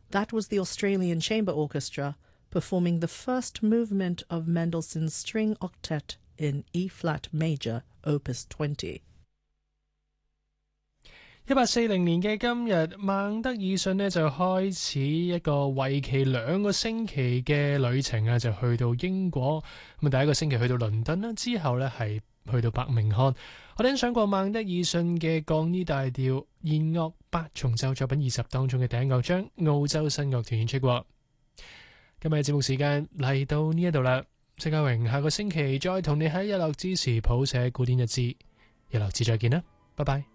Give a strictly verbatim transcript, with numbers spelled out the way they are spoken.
That was the Australian Chamber Orchestra performing the first movement of Mendelssohn's String Octet in E-flat major, Opus twenty。 一八四零年嘅今日，孟德爾遜呢就開始一個為期兩個星期嘅旅程啊，就去到英國。咁第一個星期去到倫敦啦，之後呢係去到伯明翰。我哋欣賞過孟德爾遜嘅降 E 大調弦樂八重奏作品二十當中嘅第一樂章，澳洲新樂團演出過。今日嘅節目時間嚟到呢一度啦，戚家榮下個星期再同你喺日落之時譜寫古典日誌，日落之再見啦，拜拜。